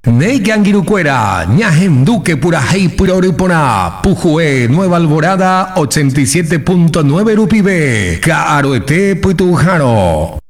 Neigangirucuera, Ñajem Duque Purajei Puroripona, Pujue, Nueva Alborada, 87.9 Rupibe, Caroete Puitujano.